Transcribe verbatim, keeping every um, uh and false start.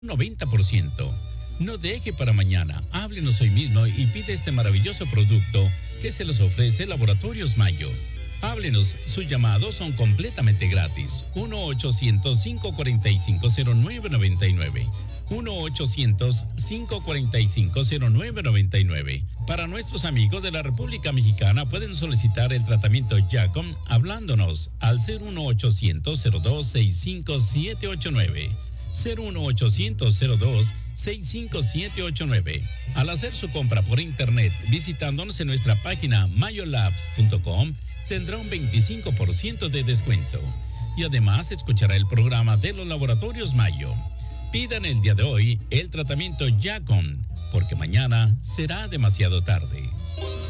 noventa por ciento. No deje para mañana, háblenos hoy mismo y pide este maravilloso producto que se los ofrece Laboratorios Mayo. Háblenos, sus llamados son completamente gratis. uno ochocientos, cinco cuatro cinco, cero nueve nueve nueve. uno ochocientos, cinco cuatro cinco, cero nueve nueve nueve. Para nuestros amigos de la República Mexicana pueden solicitar el tratamiento Yacom hablándonos al cero uno ochocientos, cero dos, sesenta y cinco, setecientos ochenta y nueve. cero uno ochocientos, cero dos, sesenta y cinco, setecientos ochenta y nueve. Al hacer su compra por internet visitándonos en nuestra página mayolabs punto com tendrá un veinticinco por ciento de descuento y además escuchará el programa de los Laboratorios Mayo. Pidan el día de hoy el tratamiento Yacon porque mañana será demasiado tarde.